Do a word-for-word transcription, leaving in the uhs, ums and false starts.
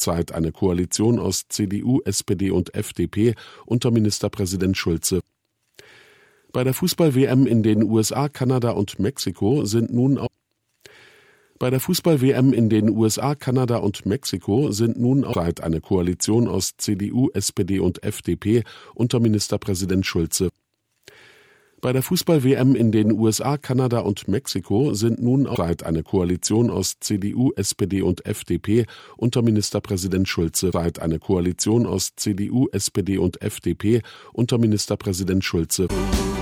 Zeit eine Koalition aus C D U, S P D und F D P unter Ministerpräsident Schulze. Bei der Fußball-W M in den U S A, Kanada und Mexiko sind nun auch Bei der Fußball-W M in den U S A, Kanada und Mexiko sind nun auch Zeit eine Koalition aus C D U, S P D und F D P unter Ministerpräsident Schulze. Bei der Fußball-W M in den U S A, Kanada und Mexiko sind nun auch Zeit eine Koalition aus C D U, S P D und F D P unter Ministerpräsident Schulze. Zeit eine Koalition aus C D U, S P D und F D P unter Ministerpräsident Schulze.